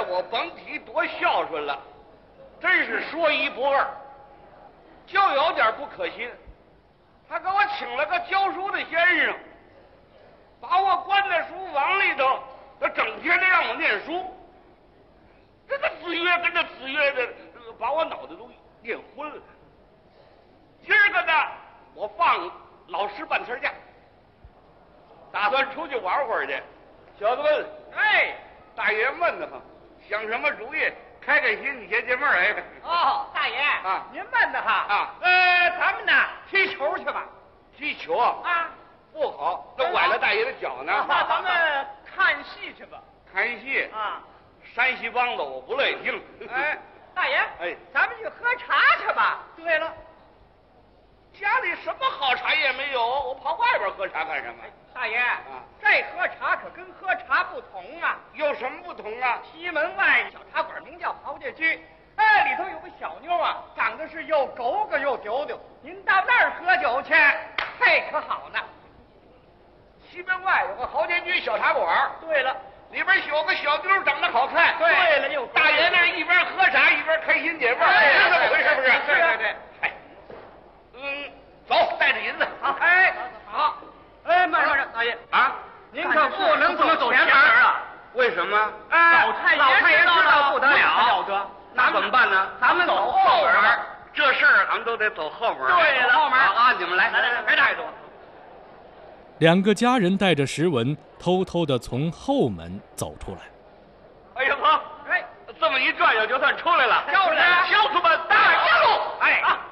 我甭提多孝顺了，真是说一不二。就有点不可信，他给我请了个教书的先生，把我关在书房里头，他整天的让我念书。这个子曰跟着子曰的，把我脑袋都念昏了。今儿个呢，我放老师半天假，打算出去玩会儿去。小子们，哎，大爷闷得慌，想什么主意？开开心，你先解闷儿。哎， 哦，大爷啊， 您闷得哈啊？ 咱们呢踢球去吧。 踢球啊？不好，都崴了大爷的脚呢。 那咱们看戏去吧。 看戏啊？ 山西梆子我不乐意听。 哎，大爷， 哎， 咱们去喝茶去吧。对了， 家里什么好茶也没有，我跑外边喝茶干什么？ 大爷啊， 这喝茶可跟喝茶不同啊。 有什么不同啊？ 西门外小茶馆名叫豪杰居，哎，里头有个小妞啊，长得是又狗狗又丢丢。您到那儿喝酒去，嘿，可好呢。 西门外有个豪杰居小茶馆。 对了， 里边有个小妞长得好看。 对了，又大爷那一边喝茶一边开心解闷，是这么回事不是？ 对。 哎，走，带着银子。 好，哎，好。哎，慢着，大爷啊， 您可不能走前门啊！ 为什么？ 老太爷知道不得了， 那怎么办呢？ 咱们走后门。 这事儿咱们都得走后门。 对了，后门啊，你们来， 别带着我。 两个家人带着石文，偷偷地从后门走出来。 哎呀呵，哎，这么一转悠就算出来了。 就是， 乡亲们，大家路！哎。